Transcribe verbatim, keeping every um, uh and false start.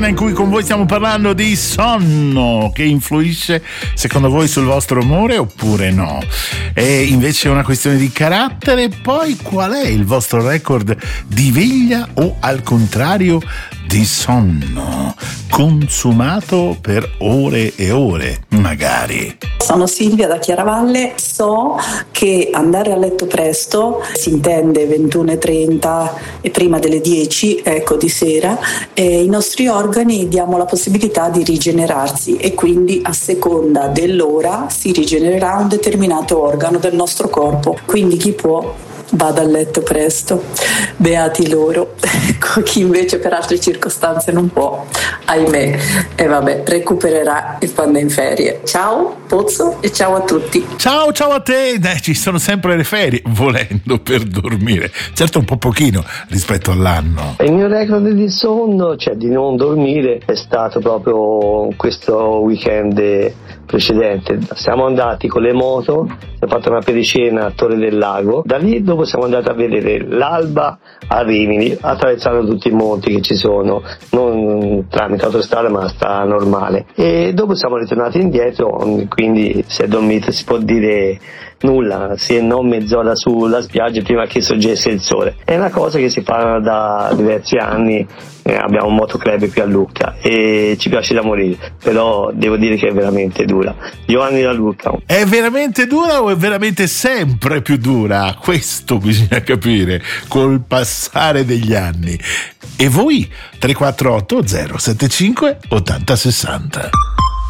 In cui con voi stiamo parlando di sonno, che influisce secondo voi sul vostro umore oppure no? È invece una questione di carattere. Poi qual è il vostro record di veglia o al contrario di sonno consumato per ore e ore magari? Sono Silvia da Chiaravalle. So che andare a letto presto, si intende ventuno e trenta e prima delle dieci, ecco, di sera, e i nostri organi diamo la possibilità di rigenerarsi e quindi a seconda dell'ora si rigenererà un determinato organo del nostro corpo. Quindi chi può vada a letto presto, beati loro. Chi invece per altre circostanze non può, ahimè, e vabbè, recupererà il quando è in ferie. Ciao Pozzo e ciao a tutti. Ciao ciao a te. Dai, ci sono sempre le ferie, volendo, per dormire, certo un po' pochino rispetto all'anno. Il mio record di sonno, cioè di non dormire, è stato proprio questo weekend precedente. Siamo andati con le moto, abbiamo fatto una pericena a Torre del Lago, da lì dopo siamo andati a vedere l'alba a Rimini, attraversando tutti i monti che ci sono, non tramite autostrada ma strada normale, e dopo siamo ritornati indietro, quindi si è dormito, si può dire nulla, se non mezz'ora sulla spiaggia prima che sorgesse il sole. È una cosa che si fa da diversi anni, eh, abbiamo un motoclub qui a Lucca e ci piace da morire, però devo dire che è veramente dura. Giovanni da Lucca. È veramente dura o è veramente sempre più dura? Questo bisogna capire col passare degli anni. E voi? tre quattro otto zero sette cinque ottanta sessanta.